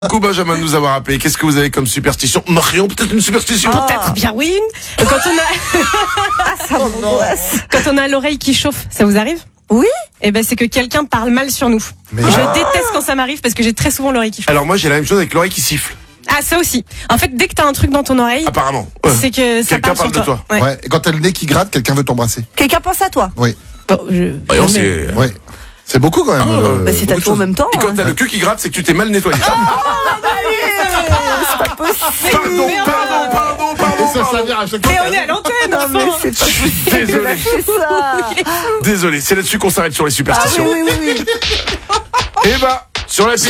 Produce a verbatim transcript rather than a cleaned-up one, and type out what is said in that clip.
Beaucoup Benjamin de nous avoir appelé. Qu'est-ce que vous avez comme superstition? Marion, peut-être une superstition? Ah. Peut-être bien oui. Quand on a Ah, ça m'angoisse. quand on a l'oreille qui chauffe, ça vous arrive? Oui. Eh ben c'est que quelqu'un parle mal sur nous. Mais Je ah. déteste quand ça m'arrive parce que j'ai très souvent l'oreille qui chauffe. Alors moi j'ai la même chose avec l'oreille qui siffle. Ah ça aussi. En fait dès que t'as un truc dans ton oreille, Apparemment. Ouais. c'est que ça Quelqu'un parle sur parle de toi. Ouais. Ouais. Et quand t'as le nez qui gratte, quelqu'un veut t'embrasser. Quelqu'un pense à toi. Oui. Bon, je... Voyons, mais- c'est... Oui. C'est beaucoup quand même. Ah, euh, Bah, c'est beaucoup à de tout en choses. même temps. Et quand hein. t'as le cul qui gratte, c'est que tu t'es mal nettoyé. C'est pas possible. Pardon, pardon, pardon, pardon, Et ça, ça pardon. vient à chaque Mais fois. on est à l'antenne, Non, mais enfin. c'est pas Je suis possible. désolé. Lâchez ça. Désolé, c'est là-dessus qu'on s'arrête sur les Ah oui, superstitions. oui, oui, oui. Et bah, sur la piste.